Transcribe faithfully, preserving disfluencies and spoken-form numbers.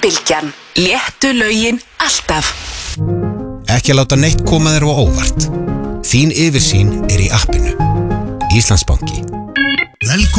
Bylgjan. Léttu lögin alltaf. Ekki að láta neitt koma þér á óvart. Þín yfirsýn er í appinu. Íslandsbanki.